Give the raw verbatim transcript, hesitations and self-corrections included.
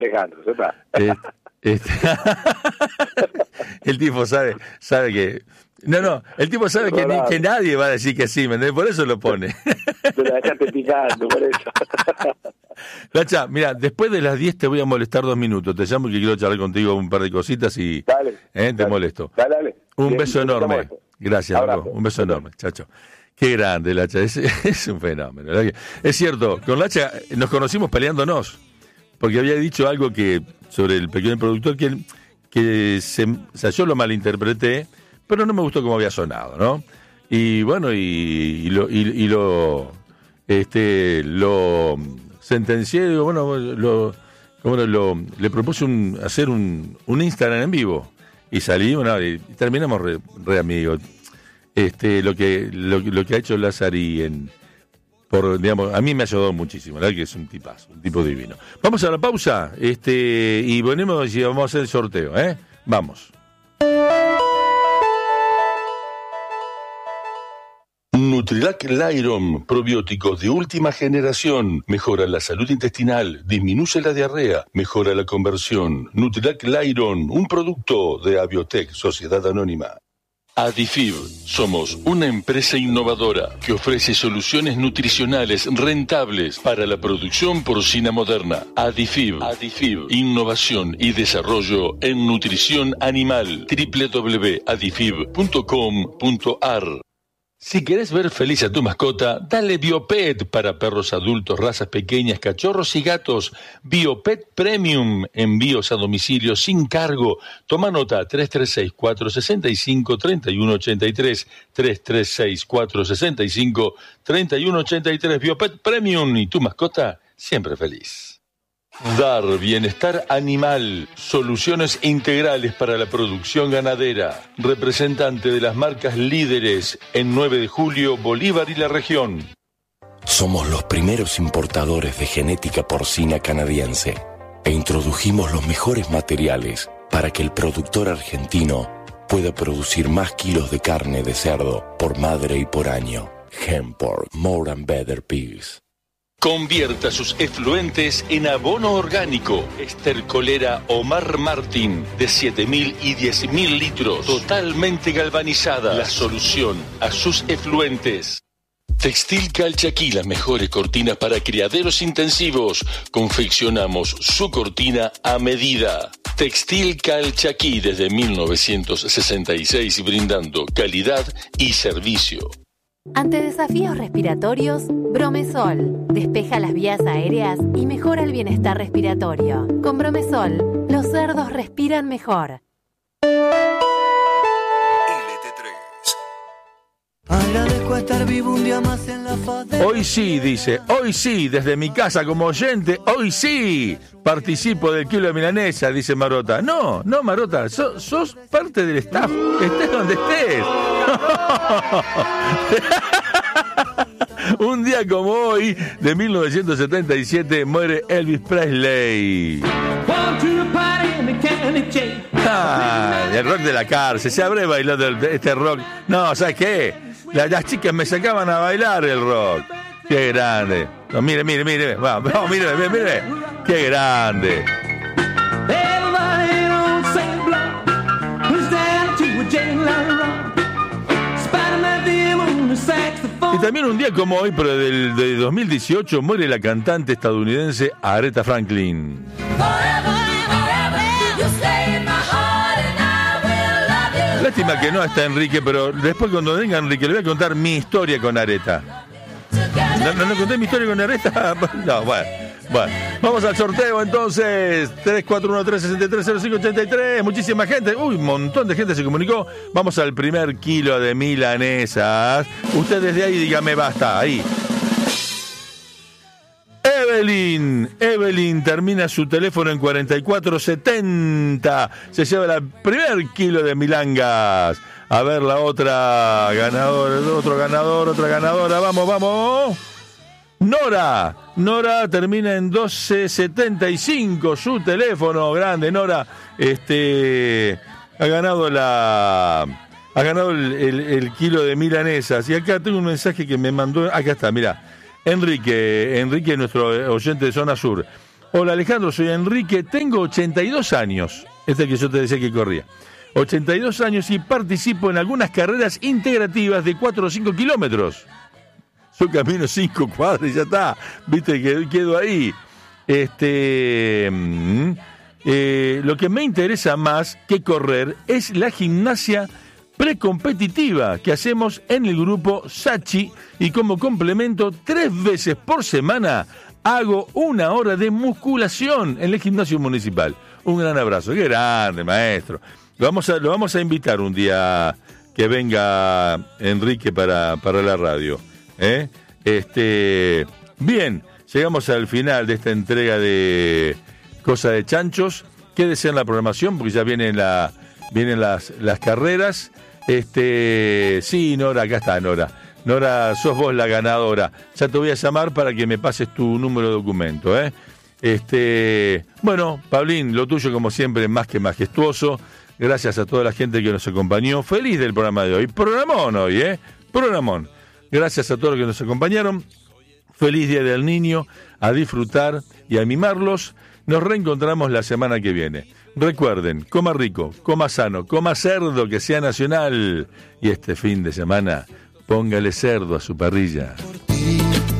Dejando, ya está. Eh, este, el tipo sabe, sabe que... No, no, el tipo sabe que, ni, que nadie va a decir que sí, ¿me entendés? Por eso lo pone. Te la dejaste picando, por eso. Lacha, mira, después de las diez te voy a molestar dos minutos. Te llamo que quiero charlar contigo un par de cositas y dale, eh, te dale, molesto. Dale, dale. Un Bien, beso enorme. Gracias, loco. Un beso enorme, chacho. Qué grande, Lacha. Es, es un fenómeno. Es cierto, con Lacha nos conocimos peleándonos, porque había dicho algo que sobre el pequeño productor que, que se, o sea, yo lo malinterpreté, pero no me gustó cómo había sonado, ¿no? Y bueno, y, y lo, y, y lo, este, lo sentencié, digo, bueno, lo, bueno, lo, le propuse un, hacer un, un Instagram en vivo y salí, bueno, y terminamos re, re amigos. Este, lo que, lo, lo que ha hecho Lázari en, por, digamos, a mí me ha ayudado muchísimo, la verdad que es un tipazo, un tipo divino. Vamos a la pausa, este, y venimos y vamos a hacer el sorteo, ¿eh? Vamos. Nutrilac Lyron, probióticos de última generación, mejora la salud intestinal, disminuye la diarrea, mejora la conversión. Nutrilac Lyron, un producto de Abiotech, Sociedad Anónima. Adifib, somos una empresa innovadora que ofrece soluciones nutricionales rentables para la producción porcina moderna. Adifib, Adifib, innovación y desarrollo en nutrición animal. doble u doble u doble u punto adifib punto com punto a r. Si querés ver feliz a tu mascota, dale Biopet para perros adultos, razas pequeñas, cachorros y gatos. Biopet Premium, envíos a domicilio sin cargo. Toma nota, tres tres seis, cuatro seis cinco, tres uno ocho tres, tres tres seis, cuatro seis cinco, tres uno ocho tres. Biopet Premium y tu mascota siempre feliz. Dar Bienestar Animal, soluciones integrales para la producción ganadera, representante de las marcas líderes en nueve de julio, Bolívar y la región. Somos los primeros importadores de genética porcina canadiense e introdujimos los mejores materiales para que el productor argentino pueda producir más kilos de carne de cerdo por madre y por año. Hempork, more and better pigs. Convierta sus efluentes en abono orgánico. Estercolera Omar Martín, de siete mil y diez mil litros, totalmente galvanizada. La solución a sus efluentes. Textil Calchaquí, las mejores cortinas para criaderos intensivos. Confeccionamos su cortina a medida. Textil Calchaquí, desde mil novecientos sesenta y seis, brindando calidad y servicio. Ante desafíos respiratorios, Bromesol despeja las vías aéreas y mejora el bienestar respiratorio. Con Bromesol, los cerdos respiran mejor. Agradezco estar vivo un día más en la faz de... Hoy sí, dice, hoy sí, desde mi casa como oyente, hoy sí, participo del kilo de milanesa, dice Marota. No, no, Marota, sos, sos parte del staff, estés donde estés. Un día como hoy, de mil novecientos setenta y siete, muere Elvis Presley. Ah, el rock de la cárcel, se habré bailado este rock. No, ¿sabes qué? Las, las chicas me sacaban a bailar el rock. Qué grande. No, mire, mire, mire. Vamos, no, mire, mire, mire. Qué grande. Y también un día como hoy, pero del de dos mil dieciocho, muere la cantante estadounidense Aretha Franklin. Lástima que no está Enrique, pero después cuando venga Enrique le voy a contar mi historia con Aretha. ¿No, no, no conté mi historia con Aretha? No, bueno, bueno. Vamos al sorteo entonces. tres cuatro uno tres seis tres cero cinco ocho tres. Muchísima gente. Uy, un montón de gente se comunicó. Vamos al primer kilo de milanesas. Usted desde ahí dígame basta. Ahí. Evelyn, Evelyn termina su teléfono en cuarenta y cuatro setenta. Se lleva el primer kilo de milangas. A ver la otra ganadora, otro ganador, otra ganadora. Vamos, vamos. Nora, Nora termina en doce setenta y cinco. Su teléfono grande, Nora, este ha ganado la, ha ganado el, el, el kilo de milanesas. Y acá tengo un mensaje que me mandó. Acá está, mira. Enrique, Enrique, nuestro oyente de Zona Sur. Hola Alejandro, soy Enrique, tengo ochenta y dos años. Este que yo te decía que corría. ochenta y dos años y participo en algunas carreras integrativas de cuatro o cinco kilómetros. Yo camino cinco cuadras y ya está. Viste que quedo ahí. Este, eh, lo que me interesa más que correr es la gimnasia precompetitiva que hacemos en el grupo Sachi, y como complemento tres veces por semana hago una hora de musculación en el gimnasio municipal. Un gran abrazo. Qué grande, maestro. Lo vamos a, lo vamos a invitar un día que venga Enrique para, para la radio. ¿eh? Este, bien, llegamos al final de esta entrega de Cosa de Chanchos. Quédese en la programación porque ya vienen, la, vienen las, las carreras. Este, sí, Nora, acá está Nora. Nora, sos vos la ganadora. Ya te voy a llamar para que me pases tu número de documento, ¿eh? Este, bueno, Pablín, lo tuyo como siempre más que majestuoso. Gracias a toda la gente que nos acompañó. Feliz del programa de hoy. Programón hoy, ¿eh? Programón. Gracias a todos los que nos acompañaron. Feliz Día del Niño. A disfrutar y a mimarlos. Nos reencontramos la semana que viene. Recuerden, coma rico, coma sano, coma cerdo que sea nacional. Y este fin de semana, póngale cerdo a su parrilla.